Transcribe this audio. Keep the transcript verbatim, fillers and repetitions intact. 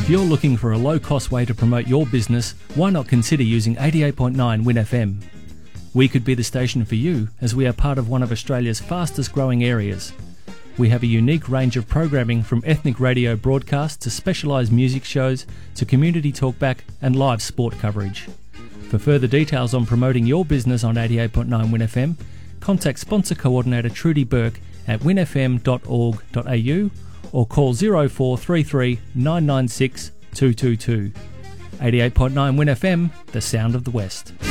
you're looking for a low-cost way to promote your business, why not consider using eighty-eight point nine Win F M? We could be the station for you, as we are part of one of Australia's fastest growing areas. We have a unique range of programming, from ethnic radio broadcasts to specialised music shows to community talkback and live sport coverage. For further details on promoting your business on eighty-eight point nine Win F M, contact sponsor coordinator Trudy Burke at win f m dot org dot a u or call zero four three three nine nine six two two two. eighty-eight point nine Win F M, the sound of the West.